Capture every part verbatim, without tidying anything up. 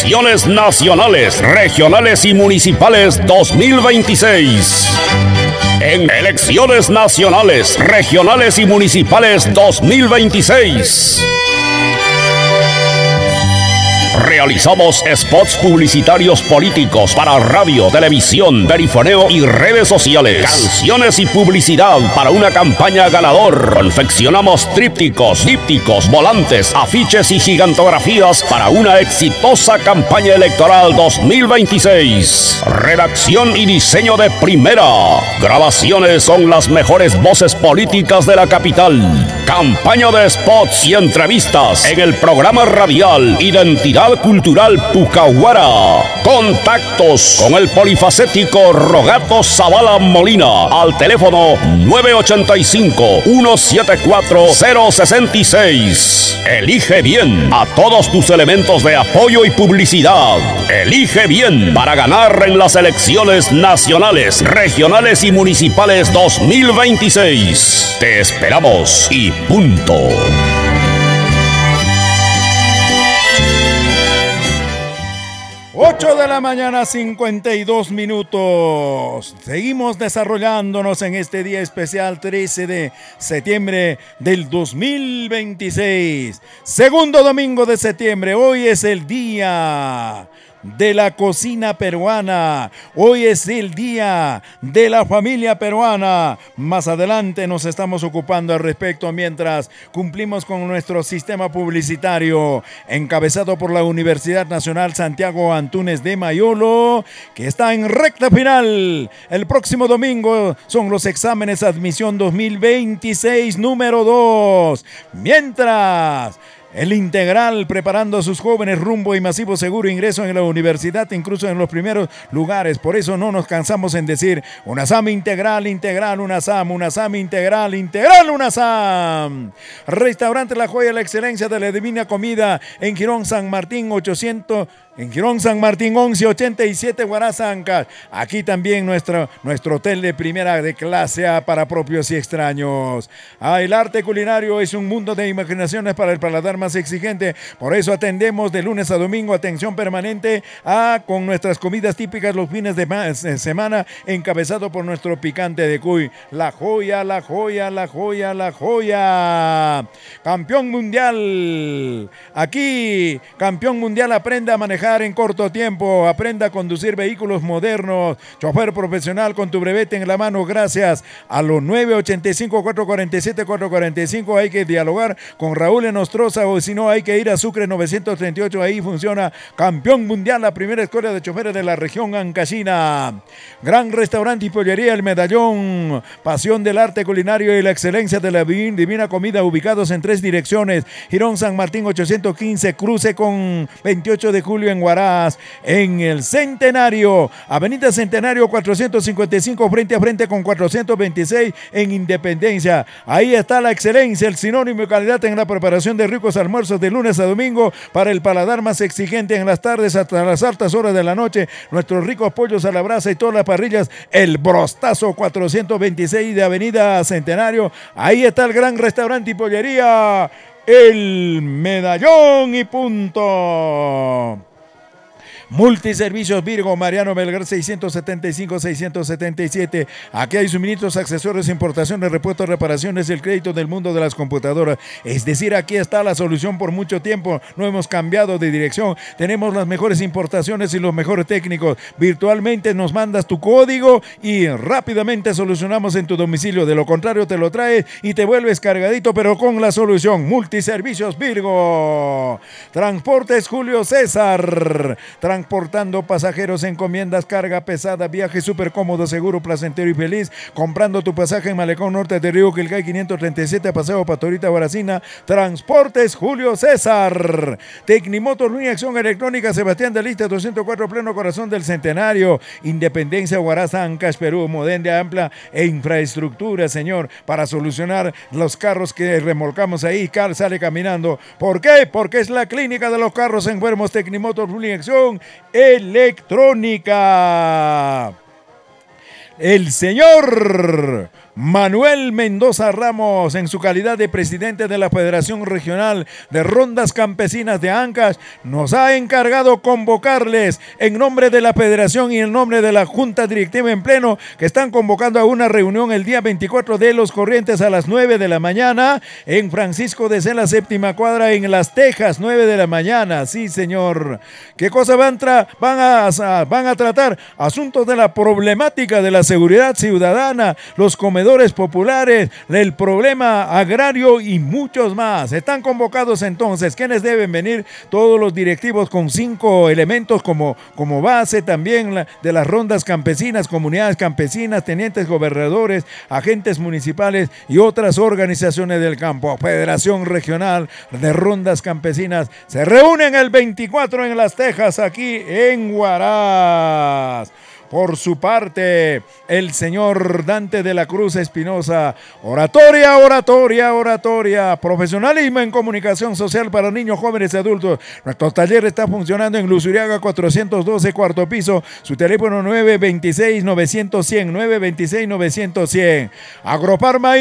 Elecciones nacionales, regionales y municipales dos mil veintiséis. En elecciones nacionales, regionales y municipales dos mil veintiséis. Realizamos spots publicitarios políticos para radio, televisión, perifoneo y redes sociales. Canciones y publicidad para una campaña ganador. Confeccionamos trípticos, dípticos, volantes, afiches y gigantografías para una exitosa campaña electoral dos mil veintiséis. Redacción y diseño de primera. Grabaciones con las mejores voces políticas de la capital. Campaña de spots y entrevistas en el programa radial Identidad Cultural Pucahuara. Contactos con el polifacético Rogato Zavala Molina al teléfono nueve ocho cinco, uno siete cuatro, cero seis seis. Elige bien a todos tus elementos de apoyo y publicidad. Elige bien para ganar en las elecciones nacionales, regionales y municipales dos mil veintiséis. Te esperamos y punto. ocho de la mañana, cincuenta y dos minutos. Seguimos desarrollándonos en este día especial trece de septiembre del dos mil veintiséis. Segundo domingo de septiembre. Hoy es el día de la cocina peruana. Hoy es el día de la familia peruana. Más adelante nos estamos ocupando al respecto mientras cumplimos con nuestro sistema publicitario encabezado por la Universidad Nacional Santiago Antúnez de Mayolo, que está en recta final. El próximo domingo son los exámenes admisión dos mil veintiséis número dos. Mientras el Integral preparando a sus jóvenes rumbo y masivo seguro ingreso en la universidad, incluso en los primeros lugares. Por eso no nos cansamos en decir UNASAM Integral, Integral, UNASAM, UNASAM Integral, Integral, UNASAM. Restaurante La Joya, la excelencia de la divina comida en Girón San Martín ochocientos. En Girón San Martín once ochenta y siete Guarazancas. Aquí también nuestro, nuestro hotel de primera de clase A para propios y extraños. Ah, el arte culinario es un mundo de imaginaciones para el paladar más exigente. Por eso atendemos de lunes a domingo, atención permanente a, con nuestras comidas típicas los fines de semana, encabezado por nuestro picante de cuy. La Joya, La Joya, La Joya, La Joya. Campeón mundial. Aquí, campeón mundial, aprenda a manejar en corto tiempo, aprenda a conducir vehículos modernos, chofer profesional con tu brevete en la mano, gracias a los nueve ocho cinco, cuatro cuatro siete, cuatro cuatro cinco. Hay que dialogar con Raúl Enostroza, o si no hay que ir a Sucre novecientos treinta y ocho, ahí funciona Campeón Mundial, la primera escuela de choferes de la región Ancashina. Gran restaurante y pollería El Medallón, pasión del arte culinario y la excelencia de la divina comida, ubicados en tres direcciones: Girón San Martín ochocientos quince, cruce con veintiocho de julio en Huaraz. En el Centenario, Avenida Centenario cuatrocientos cincuenta y cinco, frente a frente con cuatrocientos veintiséis en Independencia. Ahí está la excelencia, el sinónimo de calidad en la preparación de ricos almuerzos de lunes a domingo para el paladar más exigente. En las tardes hasta las altas horas de la noche, nuestros ricos pollos a la brasa y todas las parrillas. El Brostazo cuatrocientos veintiséis de Avenida Centenario. Ahí está el gran restaurante y pollería El Medallón y punto. Multiservicios Virgo, Mariano Belgar seiscientos setenta y cinco, seiscientos setenta y siete. Aquí hay suministros, accesorios, importaciones, repuestos, reparaciones, el crédito del mundo de las computadoras. Es decir, aquí está la solución por mucho tiempo. No hemos cambiado de dirección. Tenemos las mejores importaciones y los mejores técnicos. Virtualmente nos mandas tu código y rápidamente solucionamos en tu domicilio. De lo contrario, te lo traes y te vuelves cargadito, pero con la solución. Multiservicios Virgo. Transportes Julio César. Transportando pasajeros, encomiendas, carga pesada, viaje súper cómodo, seguro, placentero y feliz. Comprando tu pasaje en Malecón Norte de Río Quilcay quinientos treinta y siete, Paseo Pastorita Guaracina. Transportes Julio César. Tecnimotor, línea acción electrónica, Sebastián de Lista doscientos cuatro, pleno corazón del Centenario. Independencia, Huaraz, Ancash, Perú. Modén de amplia e infraestructura, señor, para solucionar los carros que remolcamos ahí. Car sale caminando. ¿Por qué? Porque es la clínica de los carros enfermos. Tecnimotor, línea acción electrónica. El señor Manuel Mendoza Ramos, en su calidad de presidente de la Federación Regional de Rondas Campesinas de Ancash, nos ha encargado convocarles en nombre de la Federación y en nombre de la Junta Directiva en pleno, que están convocando a una reunión el día veinticuatro de Los Corrientes a las nueve de la mañana en Francisco de Sela, séptima cuadra, en Las Tejas, nueve de la mañana. Sí, señor. ¿Qué cosa van, tra van, a, van a tratar? Asuntos de la problemática de la seguridad ciudadana, los comedores populares, el problema agrario y muchos más. Están convocados entonces. ¿Quiénes deben venir? Todos los directivos con cinco elementos como, como base también la, de las rondas campesinas, comunidades campesinas, tenientes gobernadores, agentes municipales y otras organizaciones del campo. Federación Regional de Rondas Campesinas se reúnen el veinticuatro en Las Tejas, aquí en Huaraz. Por su parte, el señor Dante de la Cruz Espinosa, oratoria, oratoria, oratoria, profesionalismo en comunicación social para niños, jóvenes y adultos. Nuestro taller está funcionando en Luzuriaga cuatrocientos doce, cuarto piso. Su teléfono nueve dos seis, nueve cero cero, cien, nueve dos seis, nueve cero cero, cien. Agrofarma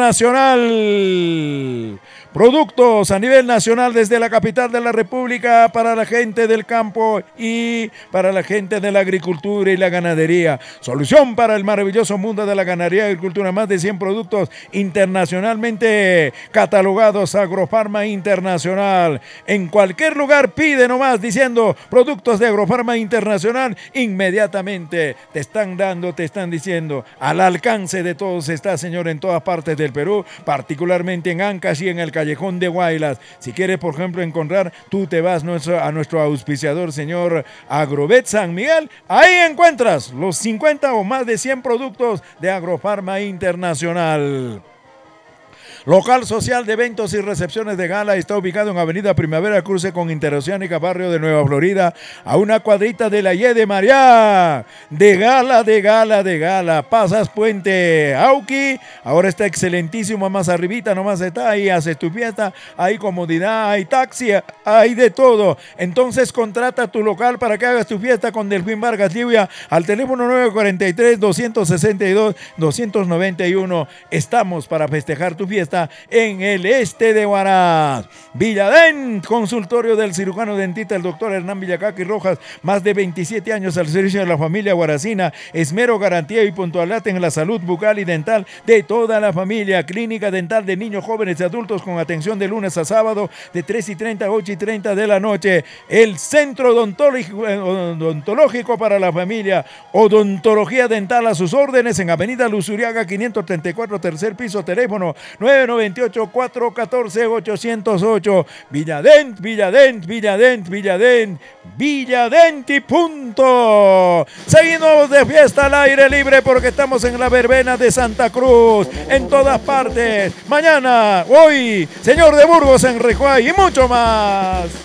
Internacional. Productos a nivel nacional desde la capital de la República para la gente del campo y para la gente de la agricultura y la ganadería. Solución para el maravilloso mundo de la ganadería y agricultura. Más de cien productos internacionalmente catalogados. Agrofarma Internacional. En cualquier lugar pide nomás diciendo productos de Agrofarma Internacional. Inmediatamente te están dando, te están diciendo. Al alcance de todos está, señor, en todas partes del Perú, particularmente en Ancash y en el Callejón de Guaylas. Si quieres, por ejemplo, encontrar, tú te vas nuestro, a nuestro auspiciador, señor Agrovet San Miguel. Ahí encuentras los cincuenta o más de cien productos de Agrofarma Internacional. Local social de eventos y recepciones de gala está ubicado en Avenida Primavera, cruce con Interoceánica, barrio de Nueva Florida, a una cuadrita de la Y de María. De gala, de gala, de gala. Pasas Puente Auqui, ahora está excelentísimo, más arribita, nomás está ahí, haces tu fiesta, hay comodidad, hay taxi, hay de todo. Entonces contrata tu local para que hagas tu fiesta con Delfín Vargas Lluvia al teléfono nueve cuatro tres, dos seis dos, dos nueve uno. Estamos para festejar tu fiesta en el este de Huaraz. Villadent, consultorio del cirujano dentista, el doctor Hernán Villacaqui Rojas, más de veintisiete años al servicio de la familia huarazina. Esmero, garantía y puntualidad en la salud bucal y dental de toda la familia. Clínica dental de niños, jóvenes y adultos con atención de lunes a sábado de tres y treinta a ocho y treinta de la noche. El centro odontológico, odontológico para la familia, odontología dental a sus órdenes en Avenida Luzuriaga quinientos treinta y cuatro, tercer piso, teléfono nueve nueve ocho, cuatro uno cuatro, ocho cero ocho. Villadent, Villadent, Villadent, Villadent, Villadent y punto. Seguimos de fiesta al aire libre porque estamos en la verbena de Santa Cruz, en todas partes. Mañana, hoy, señor de Burgos en Rijuay y mucho más.